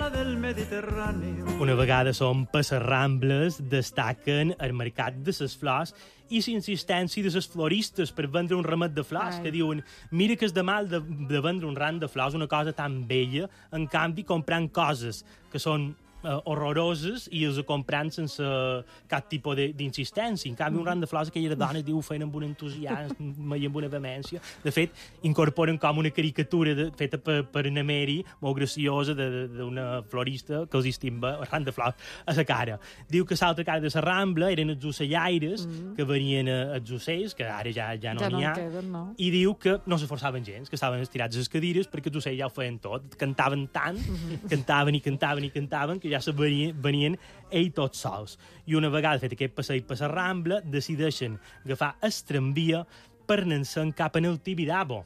del Mediterráneo. Una vegada són per les Rambles, destaquen el mercat de les flors i l'insistència de les floristes per vendre un ramet de flors, que diuen, mira que és de mal de vendre un ram de flors, una cosa tan bella, en canvi comprant coses que són horroroses i els comprant sense cap tipus d'insistència. En canvi, un ram de flors, aquelles dones diu, feien amb un entusiasme i amb una vehemència. De fet, incorporen com una caricatura feta per una Mary, molt graciosa, d'una florista que els estimba el ram de flors a la cara. Diu que l'altra cara de la Rambla eren els ocellaires que venien els ocells, que ara ja no n'hi ha, queden, no? I diu que no s'esforçaven gens, que estaven estirats a les cadires perquè els ocells ja ho feien tot. Cantaven tant, cantaven i cantaven i cantaven, que ja se venien ells tots sols. I una vegada fet aquest passeig per la Rambla, decideixen agafar el tramvia per anar-se'n cap en el Tibidabo.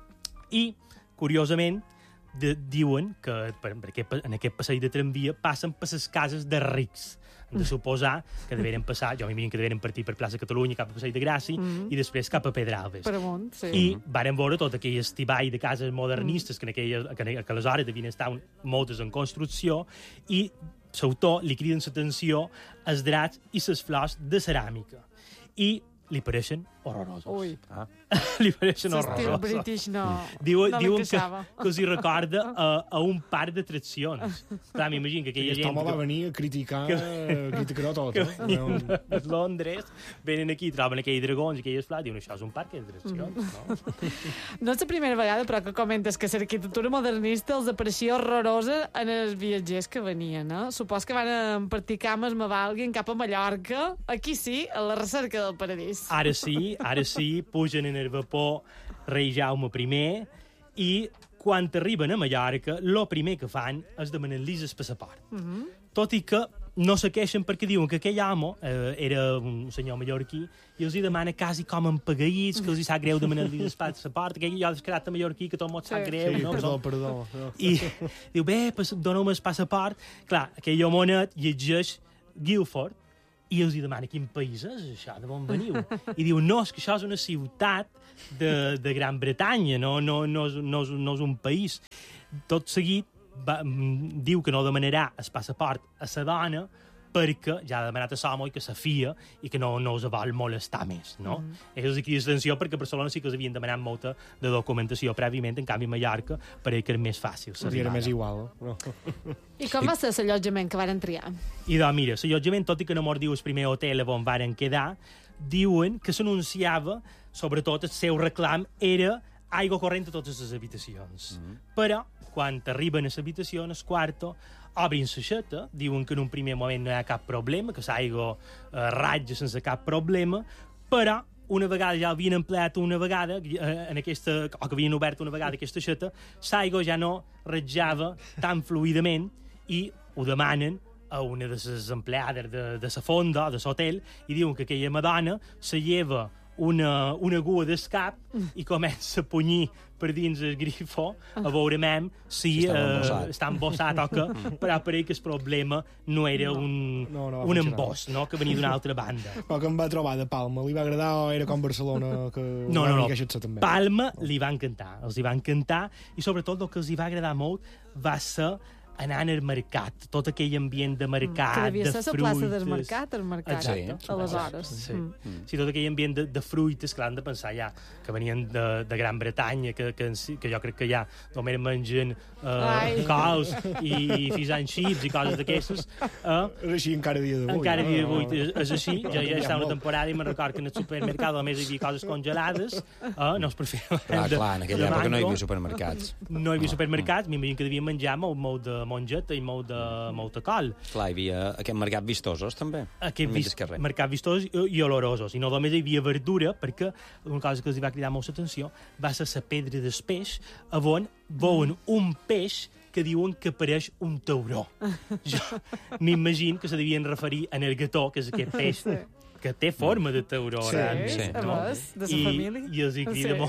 I, curiosament, diuen que en aquest passeig de tramvia passen per les cases de rics. Hem de suposar que deveren passar, jo m'imagino que deveren partir per Plaça Catalunya cap a Passeig de Gràcia i després cap a Pedralbes. Per amunt, sí. I varen veure tot aquell estiball de cases modernistes que aleshores devien estar moltes en construcció i l'autor li criden l'atenció els drats i les flors de ceràmica. I li pareixen horrorosos. Ui. Li pareixen L'estil horrorosos. british no Diuen que l'encaixava. els hi recorda a un parc d'atraccions. Clar, m'imagino que aquella Aquest gent... home va venir a criticar-ho tot. Que venien de Londres, venen aquí, troben aquells dragons i aquelles flors, diuen, això és un parc d'atraccions, no? No és la primera vegada, però que comentes que l'arquitectura modernista els apareixia horrorosa en els viatgers que venien, eh? Supos que van practicar amb el Mavalguen cap a Mallorca, aquí sí, a la recerca del paradís. Ara sí, pugen en el vapor rei Jaume I i quan arriben a Mallorca, el primer que fan és demanar-los el passaport. Tot i que no se queixen perquè diuen que aquell home era un senyor mallorquí i els hi demana quasi com empagaïts, que els hi sap greu demanar-los el passaport, aquell jo descarat mallorquí que tot mos sap greu. Sí, no? perdó. I diu, bé, doneu-me el passaport. Clar, aquell homonet llegeix Guildford i els hi demana quin país és això, de on veniu? I diu, no, és que això és una ciutat de Gran Bretanya, no és un país. Tot seguit diu que no demanarà el passaport a la dona perquè ja ha demanat a l'home que se fia i que no els vol molestar més, no? Ells aquí atenció perquè a Barcelona sí que els havien demanat molta de documentació prèviament, en canvi a Mallorca pareix que era més fàcil. Era més igual. No? I com va ser l'allotjament que varen triar? I doncs, mira, l'allotjament, tot i que no mos diu el primer hotel on varen quedar, diuen que s'anunciava, sobretot el seu reclam, era aigua corrent a totes les habitacions. Però, quan arriben a l'habitació, en el quarto, obrin l'aixeta, diuen que en un primer moment no hi ha cap problema, que l'aigua ratja sense cap problema, però una vegada ja l'havien empleat una vegada, o que havien obert una vegada aquesta aixeta, l'aigua ja no ratjava tan fluidament i ho demanen a una de les empleades de la fonda, de l'hotel, i diuen que aquella madona se lleva una gua d'escap i comença a punyir per dins el grifo a veure si està embossat o què, però pareix que el problema no era un embòs, no? Que venia d'una altra banda. Però que em va trobar de Palma, li va agradar o era com Barcelona? Que no. També? Palma li va encantar, els hi va encantar i sobretot el que els hi va agradar molt va ser anar al mercat, tot aquell ambient de mercat, que devia ser de fruites... la plaça del mercat, exacte, aleshores. Sí, tot aquell ambient de fruites, clar, han de pensar ja que venien de Gran Bretanya, que jo crec que ja només mengen cols i fish and chips i coses d'aquestes. És així encara dia d'avui. Encara dia d'avui és així. Ja està una temporada i me'n record que en el supermercat només hi havia coses congelades. No es preferia... Clar, en aquella època no hi havia supermercats. No hi havia supermercats, m'imagino que devien menjar molt de mongeta i molta col. Clar, hi havia aquest mercat vistosos, també. Mercat vistosos i olorosos. I no només hi havia verdura, perquè una cosa que els va cridar molta atenció va ser la pedra del peix, on veuen un peix que diuen que pareix un tauró. Jo m'imagino que se devien referir a el gató, que és aquest peix que té forma de tauró. Sí, a més, de la família. I els hi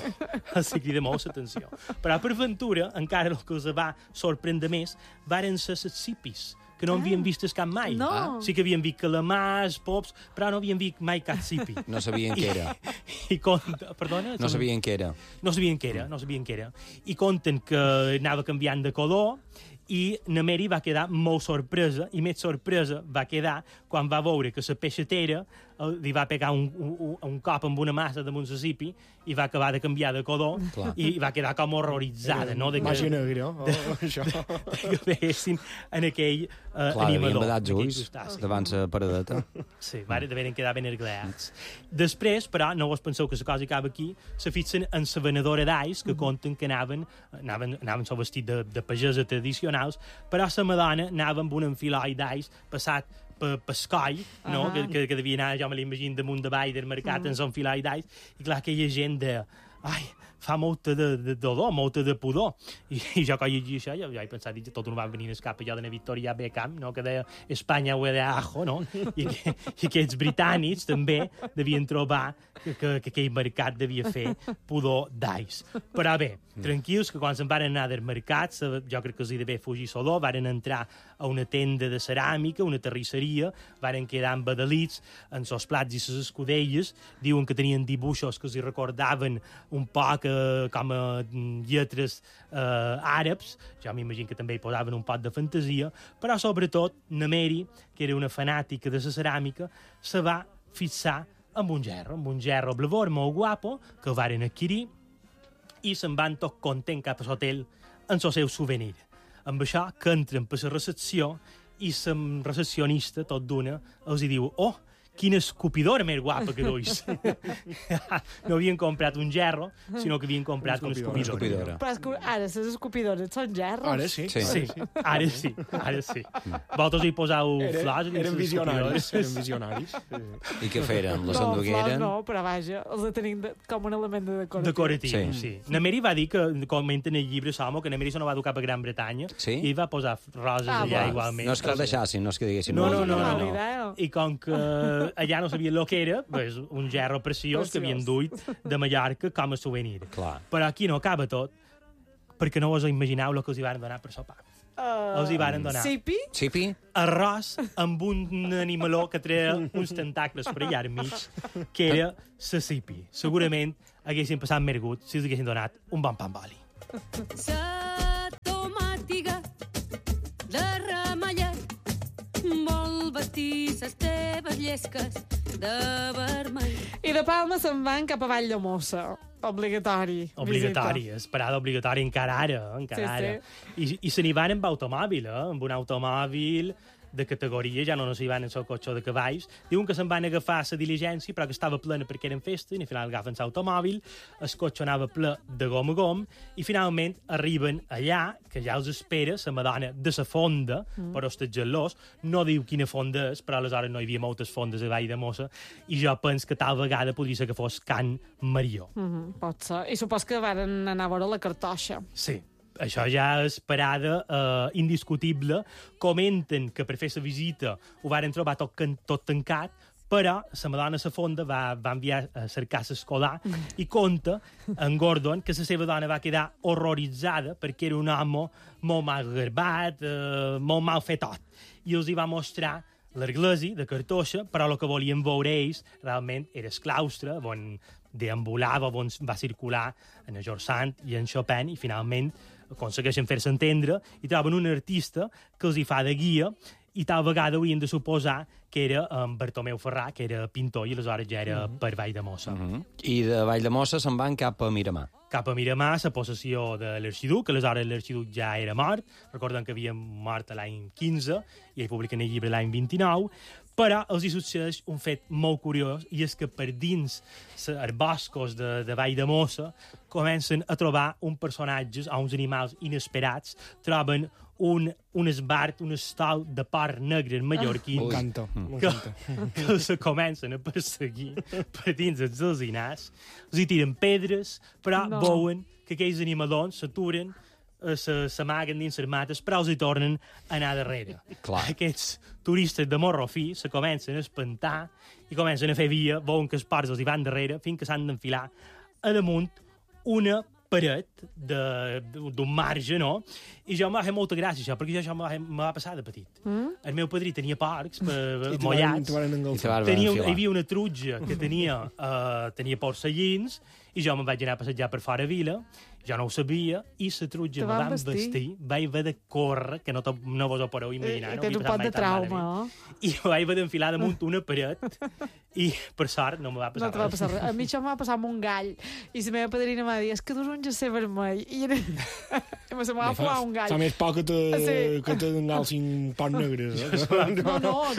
crida molt l'atenció. Però per aventura, encara el que els va sorprendre més, varen ser les sipis, que no havien vist cap mai. No. Sí que havien vist calamars, pops, però no havien vist mai cap sipi. No sabien què era. Perdona? No sabien què era. No sabien què era. I conten que anava canviant de color i na Mary va quedar molt sorpresa, i més sorpresa va quedar quan va veure que la peixatera li va pegar un cop amb una massa de Mississippi i va acabar de canviar de color i va quedar com horroritzada, no? Màgia negra, això. Que veiessin en aquell Clar, animador. devien badar ulls davant la paradeta. Sí, devien quedar ben argleats. Després, però, no us penseu que la cosa acaba aquí, se fixen en la venedora d'ais, que conten que anaven sol vestit de pagesa tradicionals, però la Madonna anava amb un enfiloi d'ais passat per coll, no? Que devia anar, jo me l'imagino, damunt de vall del mercat en son filai d'ais, i clar, aquella gent de... Ai, fa molta d'odor, molta de pudor. I jo quan llegia això, jo he pensat, tot no van venir al cap allò de Victoria Beckham, no? Que deia Espanya huele a ajo, no? I aquests britànics també devien trobar que aquell mercat devia fer pudor d'ais. Però bé, tranquils, que quan se'n van anar del mercat, jo crec que els hi devia fugir l'odor, van entrar a una tenda de ceràmica, una terrisseria, van quedar embadalits en els plats i les escudelles, diuen que tenien dibuixos que els hi recordaven un poc com a lletres àrabs, jo m'imagino que també hi posaven un pot de fantasia, però sobretot na Mary, que era una fanàtica de la ceràmica, se va fixar amb un gerro blavor molt guapo, que el varen adquirir, i se'n van tot content cap a l'hotel en el seu souvenir. Amb això que entren per la recepció i la recepcionista, tot d'una, els hi diu: oh, quina escopidora més guapa que duis. No havien comprat un gerro, sinó que havien comprat una escopidora. Però és que ara les escopidores són gerros. Ara sí. Sí, ara sí. Vosaltres hi poseu flors? Eren visionaris. I què feren? La flors s'endugueren? no, però vaja, els tenim com un element de decoratiu. Decoratiu, sí. Na Mary va dir que, comenten el llibre Somo, que na Mary se no va dur cap a Gran Bretanya i va posar roses allà igualment. No és que el deixassin, no és que diguessin... No. I com que allà no sabien el que era, pues, un gerro preciós que havien duit de Mallorca com a souvenir. Clar. Però aquí no acaba tot, perquè no us imagineu el que els hi van donar per sopar. Els hi van donar Sipi? arròs amb un animaló que treia uns tentacles per allà al mig, que era la sipi. Segurament haguessin passat més gut si els haguessin donat un bon pa amb oli. La tomàtiga de ramellet vol vestir ses teves llesques de vermell. I de Palma se'n van cap a Vall de Mossa. Obligatori. Parada obligatòria encara ara. I se n'hi van amb automòbil, amb un automòbil de categoria, ja no s'hi van en el cotxe de cavalls. Diuen que se'n van agafar la diligència, però que estava plena perquè eren festa, i al final agafen l'automòbil, el cotxe anava ple de gom a gom, i finalment arriben allà, que ja els espera la Madonna de la fonda, per hostatjar-los. No diu quina fonda és, però aleshores no hi havia moltes fondes a Vall de Mossa, i jo penso que tal vegada podria ser que fos Can Marió. Pot ser. I supos que van anar a veure la cartoixa. Sí. Això ja és parada indiscutible. Comenten que per fer la visita ho varen trobar tot tancat, però la Madonna a la fonda va enviar a cercar l'escolar i conta en Gordon que la seva dona va quedar horroritzada perquè era un home molt mal garbat, molt mal fet tot. I els hi va mostrar l'església de Cartoixa, però el que volien veure ells realment era el claustre, on deambulava, on va circular en George Sand i en Chopin, i finalment aconsegueixen fer-se entendre i troben un artista que els hi fa de guia, i tal vegada haurien de suposar que era en Bartomeu Ferrà, que era pintor, i aleshores ja era per Vall de Mossa. I de Vall de Mossa se'n van cap a Miramar. Cap a Miramar, la possessió de l'arxiduc, aleshores l'arxiduc ja era mort, recorden que havia mort l'any 15, i ell publiquen el llibre l'any 29, però els hi succeeix un fet molt curiós, i és que per dins els boscos de Vall de Mossa comencen a trobar uns personatges o uns animals inesperats, troben un esbart, un estol de porc negre mallorquins que se comencen a perseguir per dins els alzinars, els hi tiren pedres, però veuen que aquells animalons s'aturen, s'amaguen dins les mates, però els hi tornen a anar darrere. Clar. Aquests turistes de morro fi se comencen a espantar i comencen a fer via, veuen que els porcs els hi van darrere, fins que s'han d'enfilar a damunt una paret d'un marge, no? I jo m'ha fet molta gràcia, això, perquè això me va passar de petit. El meu padrí tenia porcs mollats. Hi havia una trutja que tenia porcellins, I jo me'n vaig anar a passejar per fora vila, jo no ho sabia, i la trutja Te me van van vestir, vaig haver de córrer, que no vos ho podeu imaginar. No Tens un pot de trauma, I vaig haver d'enfilar damunt una paret, i per sort no me va passar No te va passar res. A mi això em va passar amb un gall, i la meva padrina m'ha dit, és que dus un jersei vermell, i se m'ha fumar un gall. Fa més por que Sí. te n'alcin pots negres. No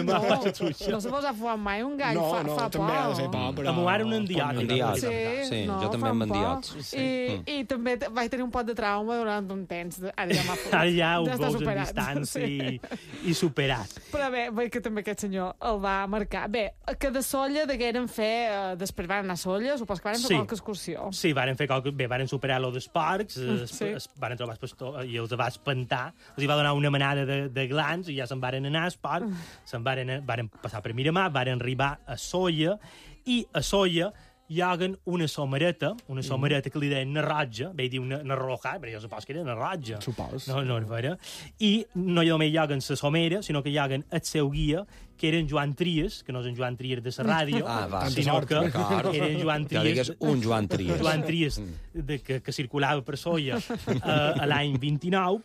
se mos ha fumat mai un gall, fa por. també ha de ser por, però... A mo ara un endiot. Endiot. Sí, Sí, no, jo també fan amb por. endiots. I també vaig tenir un pot de trauma durant un temps. Ara ja m'ha fot. Ara ja ho està veus en superat. distància i superat. Però bé, veig que també aquest senyor el va marcar. Bé, que de Solla degueren fer... després van anar a Solla, supos que van fer qualque excursió. Sí, varen fer qualque... Bé, varen superar lo dels porcs, Sí. varen trobar el pastor i els va espantar. Els hi va donar una manada de glans i ja se'n varen anar al parc, varen passar per Miramar, varen arribar a Solla, i a Solla hi hagen una somareta que li deien Narroja, bé dir una roja, però jo supos que era Narroja. Supos. No és vera. I no només hi hagen la somera, sinó que hi hagen el seu guia, que era en Joan Trias, que no és en Joan Trias de la ràdio, sinó que era en Joan Trias. Ja digues un Joan Trias. Joan Trias, que circulava per Solla a l'any 29,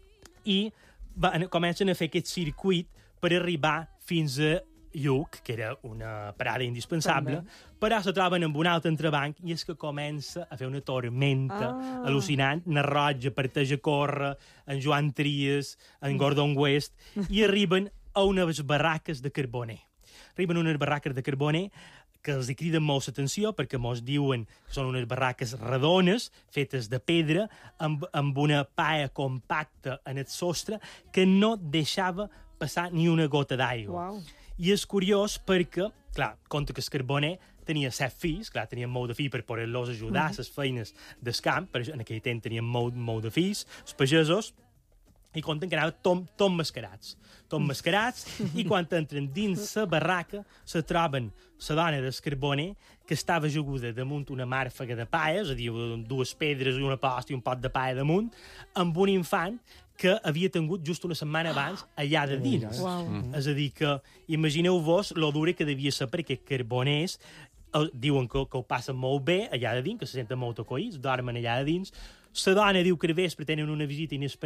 i comencen a fer aquest circuit per arribar fins a Lluc, que era una parada indispensable, però se troben amb un altre entrebanc i és que comença a fer una tormenta al·lucinant. Narroja parteix a córrer, en Joan Trias, en Gordon West, i arriben a unes barraques de Carboner. Arriben a unes barraques de Carboner que els criden molt l'atenció perquè mos diuen que són unes barraques redones, fetes de pedra, amb una palla compacta en el sostre que no deixava passar ni una gota d'aigua. Uau. I és curiós perquè, clar, compta que el Carboner tenia 7 fills, clar, tenien molt de fills per poder-los ajudar a les feines del camp, però en aquell temps tenien molt de fills, els pagesos, i compten que anaven tot mascarats, i quan entren dins la barraca se troben la dona del Carboner que estava ajaguda damunt una màrfaga de palla, és a dir, dues pedres i una posta i un pot de palla damunt, amb un infant que havia tingut just una setmana abans allà de dins. És a dir, que imagineu-vos lo dura que devia ser perquè Carboners diuen que ho passen molt bé allà de dins, que se senten molt acollits, dormen allà de dins. La dona diu que al vespre tenen una visita inesperada